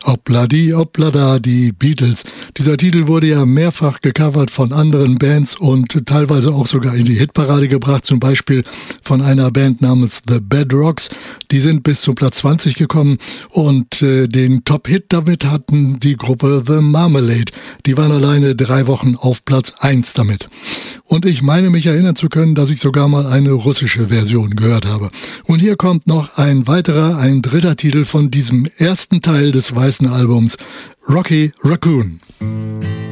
Obladi, oblada, die Beatles. Dieser Titel wurde ja mehrfach gecovert von anderen Bands und teilweise auch sogar in die Hitparade gebracht, zum Beispiel von einer Band namens The Bedrocks. Die sind bis zu Platz 20 gekommen und den Top-Hit damit hatten die Gruppe The Marmalade. Die waren alleine 3 Wochen auf Platz 1 damit. Und ich meine mich erinnern zu können, dass ich sogar mal eine russische Version gehört habe. Und hier kommt noch ein dritter Titel von diesem ersten Teil des weißen Albums, Rocky Raccoon.